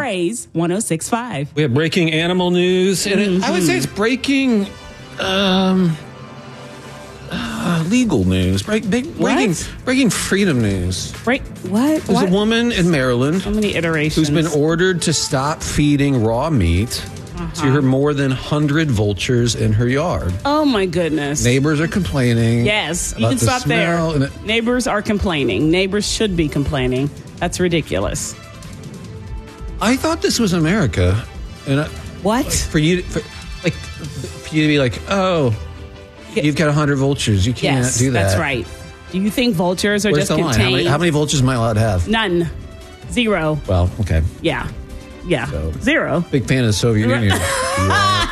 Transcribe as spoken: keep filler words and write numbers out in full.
Praise one oh six point five. We have breaking animal news, and it, I would say it's breaking um, uh, legal news, break, big, breaking, breaking freedom news. Break what? There's what? a woman in Maryland So many iterations. who's been ordered to stop feeding raw meat uh-huh. to her more than one hundred vultures in her yard. Oh, my goodness. Neighbors are complaining. Yes, you about can the stop there. smell and it- Neighbors are complaining. Neighbors should be complaining. That's ridiculous. I thought this was America. And I, What? like, for you, for, like, for you to be like, oh, you've got one hundred vultures. You can't Yes, do that. that's right. Do you think vultures are Where's just the line? contained? How many, how many vultures am I allowed to have? None. Zero. Well, okay. Yeah. Yeah. So- Zero. Big fan of the Soviet Union. Yeah.